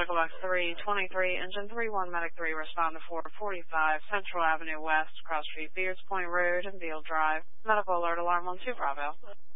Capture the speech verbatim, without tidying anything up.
Medical Box three twenty-three, Engine three one, Medic three, respond to four forty-five, Central Avenue West, Cross Street, Beards Point Road, and Beale Drive. Medical Alert Alarm one two, Bravo.